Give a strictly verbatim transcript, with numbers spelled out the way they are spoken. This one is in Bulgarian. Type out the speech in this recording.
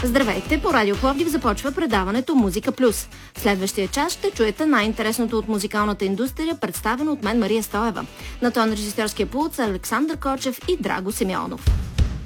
Здравейте, по Радио Пловдив започва предаването Музика Плюс. Следващия час ще чуете най-интересното от музикалната индустрия, представено от мен Мария Стоева. На тон режисьорския пулт са Александър Кочев и Драго Симеонов.